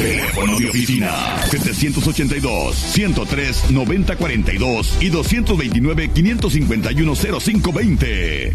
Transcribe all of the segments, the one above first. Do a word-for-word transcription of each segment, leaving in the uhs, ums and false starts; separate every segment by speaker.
Speaker 1: Teléfono de oficina setecientos ochenta y dos, ciento tres, noventa cuarenta y dos y doscientos veintinueve, quinientos cincuenta y uno, cero cinco veinte.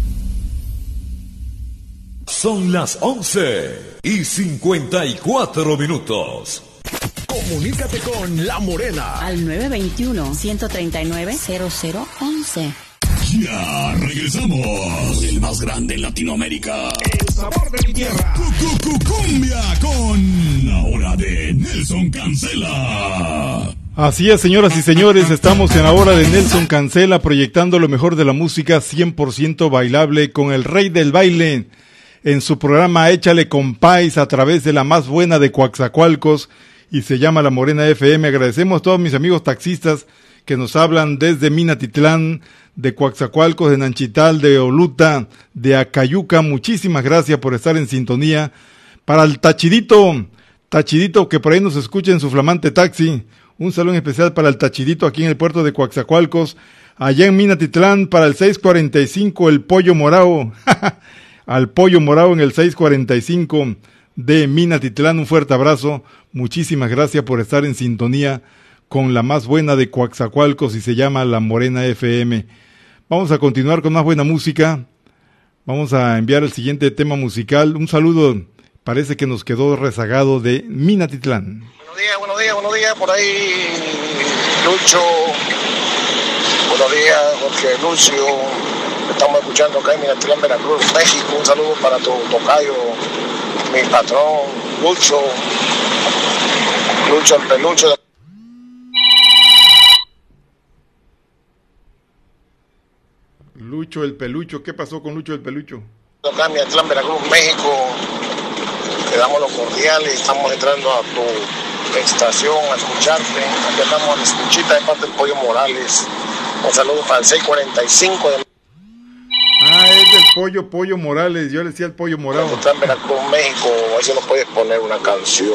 Speaker 2: Son las once y cincuenta y cuatro minutos. Comunícate con La Morena
Speaker 3: al nueve veintiuno, ciento treinta y nueve, cero cero once.
Speaker 1: Ya regresamos. El más grande en Latinoamérica. El sabor de mi tierra. Cumbia con la hora de Nelson Cancela.
Speaker 4: Así es, señoras y señores, estamos en la hora de Nelson Cancela, proyectando lo mejor de la música cien por ciento bailable con el rey del baile en su programa Échale Compáis a través de la más buena de Coaxacualcos y se llama La Morena F M. Agradecemos a todos mis amigos taxistas que nos hablan desde Minatitlán, de Coaxacualcos, de Nanchital, de Oluta, de Acayuca. Muchísimas gracias por estar en sintonía. Para el Tachidito, Tachidito que por ahí nos escucha en su flamante taxi, un saludo especial para el Tachidito aquí en el puerto de Coaxacualcos. Allá en Minatitlán, para el seis cuarenta y cinco, el Pollo Morao, al Pollo Morao en el seis cuarenta y cinco de Minatitlán, un fuerte abrazo. Muchísimas gracias por estar en sintonía con la más buena de Coaxacualcos y se llama La Morena F M. Vamos a continuar con más buena música. Vamos a enviar el siguiente tema musical. Un saludo, parece que nos quedó rezagado, de Minatitlán.
Speaker 5: Buenos días, buenos días, buenos días, por ahí Lucho. Buenos días, Jorge Lucio. Estamos escuchando acá en Minatitlán, Veracruz, México. Un saludo para tu tocayo, mi patrón, Lucho. Lucho, el pelucho de...
Speaker 4: Lucho el Pelucho, ¿qué pasó con Lucho el Pelucho?
Speaker 5: Acá en Minatitlán, Veracruz, México, te damos los cordiales, estamos entrando a tu estación a escucharte, aquí estamos a la escuchita de parte del Pollo Morales. Un saludo para el seis cuarenta y cinco de...
Speaker 4: Ah, es del Pollo, Pollo Morales, yo le decía el Pollo Morado.
Speaker 5: Está en Veracruz, México, a ver si nos puedes poner una canción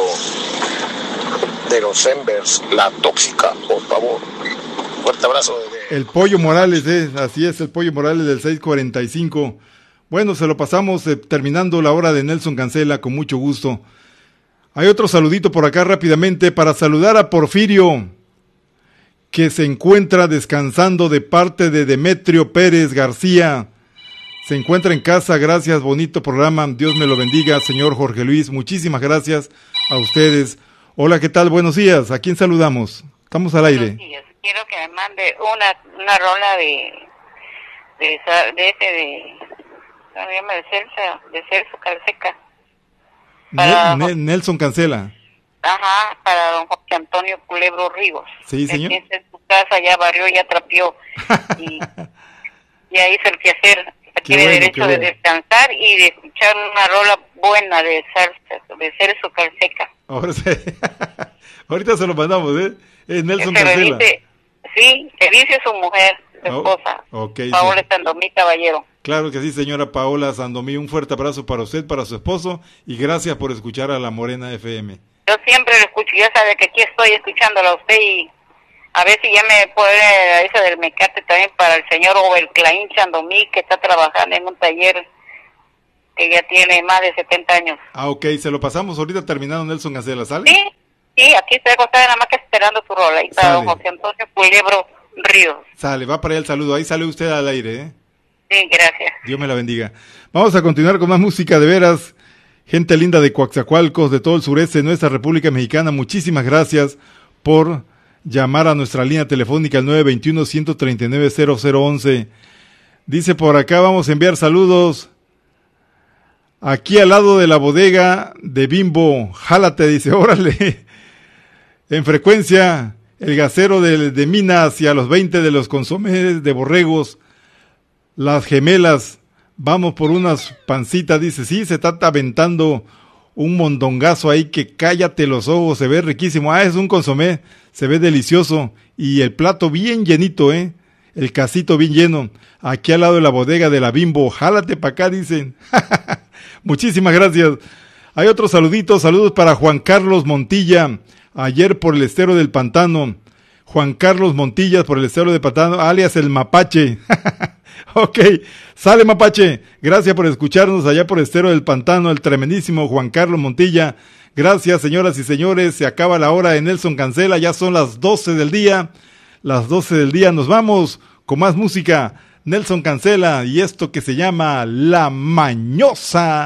Speaker 5: de los Embers, La Tóxica, por favor. Fuerte abrazo desde...
Speaker 4: El Pollo Morales, eh, así es, el Pollo Morales del seis cuarenta y cinco. Bueno, se lo pasamos eh, terminando la hora de Nelson Cancela con mucho gusto. Hay otro saludito por acá rápidamente para saludar a Porfirio, que se encuentra descansando de parte de Demetrio Pérez García. Se encuentra en casa, gracias, bonito programa, Dios me lo bendiga, señor Jorge Luis, muchísimas gracias a ustedes. Hola, ¿qué tal? Buenos días, ¿a quién saludamos? Estamos al aire.
Speaker 6: Buenos días. Quiero que me mande una una rola de de, de ese de ¿cómo se llama? de Celso de Celso Calseca
Speaker 4: para ne, ne, Nelson Cancela.
Speaker 6: Ajá, para don José Antonio Culebro Ríos.
Speaker 4: Sí, señor.
Speaker 6: En su casa ya barrió, ya trapeó y ya hizo el quehacer. Tiene bueno, derecho de descansar y de escuchar una rola buena de Celso, de Celso Calseca.
Speaker 4: Ahora sí. Ahorita se lo mandamos, ¿eh? Es Nelson
Speaker 6: Pero
Speaker 4: Cancela.
Speaker 6: Dice, sí, le dice su mujer, su oh, esposa,
Speaker 4: okay,
Speaker 6: Paola
Speaker 4: sí.
Speaker 6: Sandomí Caballero.
Speaker 4: Claro que sí, señora Paola Sandomí, un fuerte abrazo para usted, para su esposo, y gracias por escuchar a La Morena F M.
Speaker 6: Yo siempre lo escucho, ya sabe que aquí estoy escuchándolo a usted y a ver si ya me puede eso del mecate también para el señor Oberclaín Sandomí, que está trabajando en un taller que ya tiene más de setenta años.
Speaker 4: Ah, ok, se lo pasamos ahorita terminado Nelson Cancela, ¿sale?
Speaker 6: Sí. Sí, aquí estoy acostada nada más que esperando tu rola. Ahí está don José Antonio Culebro Ríos.
Speaker 4: Sale, va para allá el saludo. Ahí sale usted al aire, ¿eh?
Speaker 6: Sí, gracias.
Speaker 4: Dios me la bendiga. Vamos a continuar con más música de veras. Gente linda de Coaxacualcos, de todo el sureste de nuestra República Mexicana. Muchísimas gracias por llamar a nuestra línea telefónica al nueve veintiuno, ciento treinta y nueve, cero cero once. Dice por acá, vamos a enviar saludos. Aquí al lado de la bodega de Bimbo, jálate, dice, órale. En frecuencia, el gasero de, de Mina hacia los veinte de los consomés de borregos, las gemelas, vamos por unas pancitas, dice, sí, se está aventando un mondongazo ahí que cállate los ojos, se ve riquísimo, ah, es un consomé, se ve delicioso, y el plato bien llenito, eh, el casito bien lleno, aquí al lado de la bodega de la Bimbo, jálate para acá, dicen, muchísimas gracias. Hay otros saluditos, saludos para Juan Carlos Montilla, ayer por el estero del Pantano, Juan Carlos Montillas por el estero del Pantano, alias el Mapache. Ok, sale Mapache, gracias por escucharnos allá por el estero del Pantano, el tremendísimo Juan Carlos Montilla, Gracias, señoras y señores. Se acaba la hora de Nelson Cancela. Ya son las doce del día. Las doce del día. Nos vamos con más música. Nelson Cancela y esto que se llama La Mañosa.